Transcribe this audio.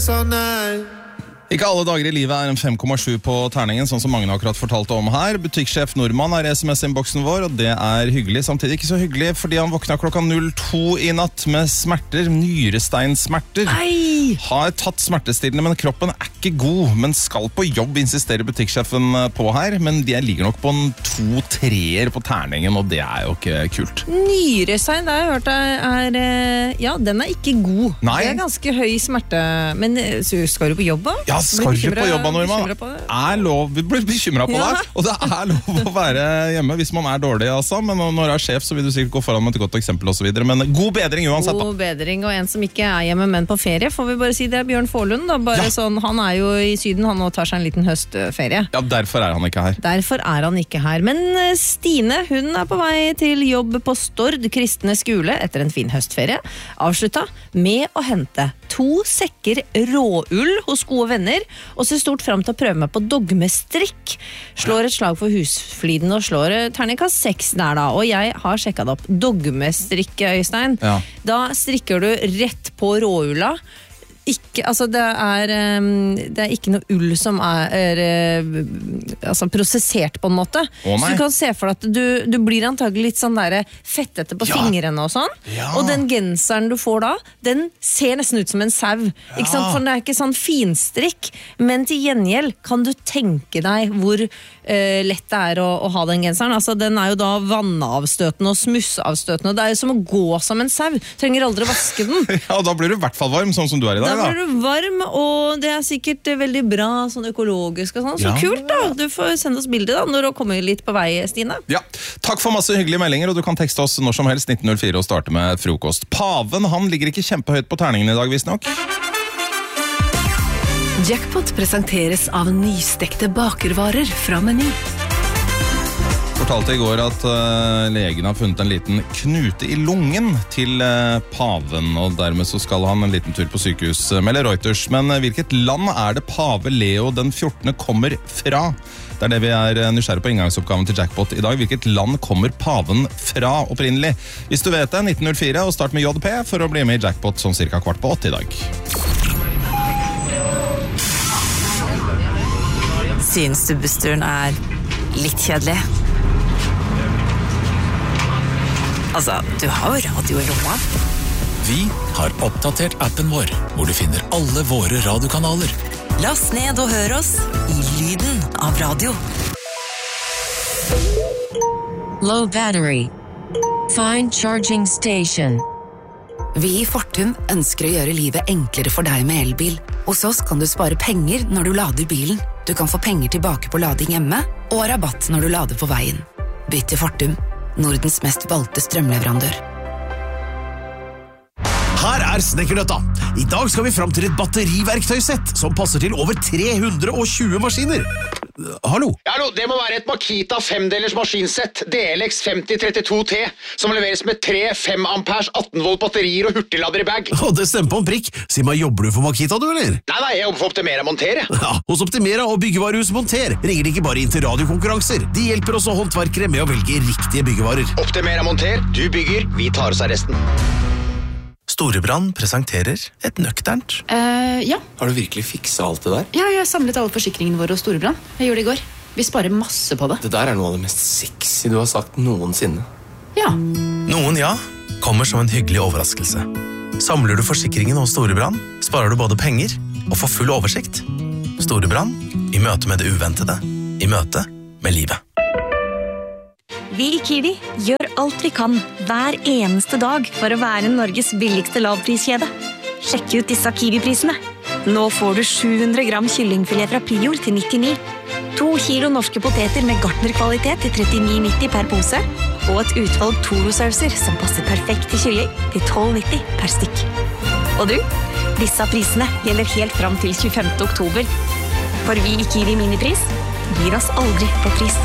this all night. Ikke alle dager i livet en 5,7 på terningen, sånn som Magne akkurat fortalte om her. Butikksjef Nordmann SMS-innboksen vår, og det hyggelig. Samtidig ikke så hyggelig, fordi han våkna klokka 02 i natt med smerter, nyresteinsmerter. Har tatt smertestillende, men kroppen ikke god, men skal på jobb, insisterer butikksjefen på her. Men de ligger nok på en 2-3 på terningen, og det jo ikke kult. Nyrestein, det har jeg hørt ja, den ikke god. Nei. Det ganske høy smerte. Men skal du på jobb da? Ja, skal du på jobb, Norman? Vi blir bekymret på det, og det lov å være hjemme hvis man dårlig, altså. Men når du sjef, så vil du sikkert gå foran med et godt eksempel og så videre. Men god bedring uansett. God bedring, og en som ikke hjemme, men på ferie, får vi bare si det Bjørn Forlund. Da. Bare sånn, han jo i Syden, han tar seg en liten høstferie. Ja, derfor han ikke her. Derfor han ikke her. Men Stine, hun på vei til jobb på Stord kristne skole etter en fin høstferie. Avslutta med å hente 2 sekker råull hos gode venner, og ser stort frem til å prøve meg på dogmestrikk. Slår et slag for husfliden og slår terningkast 6 der da, og jeg har sjekket det opp. Dogmestrikk, Øystein. Ja. Da strikker du rett på råulla. Altså det ikke noe ull som altså prosessert på en måte. Så du kan se for deg at du blir antagelig litt sånn der fettete på fingrene og sånn. Og den genseren du får da, den ser nesten ut som en sau. Ikke sant? For det ikke sånn finstrikk, men til gjengjeld kan du tenke deg hvor lett det å ha den genseren. Altså den jo da vannavstøtende og smussavstøtende, og det jo som å gå som en sau. Trenger aldri å vaske den. Ja, og da blir du I hvert fall varm, sånn som du I dag. Da blir du varm, og det sikkert veldig bra, sånn økologisk og sånn. Så kult da, du får sende oss bildet da, når du kommer litt på vei, Stine. Ja, takk for masse hyggelige meldinger, og du kan tekste oss når som helst 1904 og starte med frokost. Paven, han ligger ikke kjempehøyt på terningen I dag, visst nok. Jackpot presenteres av nystekte bakervarer fra Meny. Fortalte I går at legen har funnet en liten knute I lungen til paven, og dermed så skal han en liten tur på sykehus, melder Reuters. Men hvilket land det pave Leo den 14. kommer fra? Det det vi nysgjerrig på inngangsoppgaven til Jackpot I dag. Hvilket land kommer paven fra opprinnelig? Hvis du vet det, 1904, og start med JP for å bli med I Jackpot sånn cirka 7:15 I dag. Synes du bussturen litt kjedelig? Altså, du har jo radio I lomma. Vi har oppdatert appen vår, hvor du finner alle våre radiokanaler. Last ned og hør oss I lyden av radio. Low battery. Find charging station. Vi I Fortum ønsker å gjøre livet enklere for deg med elbil. Hos oss kan du spare penger når du lader bilen. Du kan få penger tilbake på lading hjemme, og rabatt når du lader på veien. Bytt til Fortum. Nordens mest valgte strømleverandør. Her Snekkernøtta. I dag skal vi frem til et batteriverktøysett som passer til over 320 maskiner. Hallo? Hallo, det må være et Makita 5-delers maskinsett, DLX 5032T, som leveres med 3 5 amperes 18 volt batterier og hurtiglader I bag. Det stemmer på en prikk. Si meg, jobber du for Makita, du, eller? Nei, jeg jobber for Optimera Monter. Ja, hos Optimera og byggevarehus Monter ringer de ikke bare inn til radiokonkurranser. De hjelper også håndverkere med å velge riktige byggevarer. Optimera Monter, du bygger, vi tar oss av resten. Storebrand presenterer et nøkternt. Ja. Har du virkelig fikset alt det der? Ja, jeg har samlet alle forsikringene våre hos Storebrand. Jeg gjorde det I går. Vi sparer masse på det. Det der noe av det mest sexy du har sagt noensinne. Ja. Noen kommer som en hyggelig overraskelse. Samler du forsikringen hos Storebrand, sparer du både penger og får full oversikt. Storebrand, I møte med det uventede. I møte med livet. Vi I Kiwi gjør alt vi kan hver eneste dag for å være Norges billigste lavpriskjede. Sjekk ut disse Kiwi-prisene. Nå får du 700 gram kyllingfilet fra Prior til 99. 2 kilo norske poteter med Gartner-kvalitet til 39,90 per pose. Og et utvalg Toro-sauser som passer perfekt til kylling til 12,90 per stykk. Og du, disse prisene gjelder helt fram til 25. oktober. For vi I Kiwi Minipris gir oss aldri på pris.